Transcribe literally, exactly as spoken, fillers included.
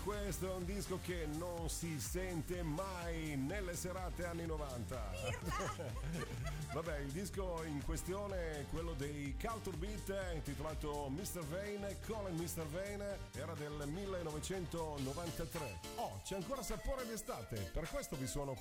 questo è un disco che non si sente mai nelle serate anni novanta. Vabbè, il disco in questione è quello dei Culture Beat, intitolato mister Vane, Colin mister Vane, era del millenovecentonovantatré. Oh, c'è ancora sapore d'estate, per questo vi suono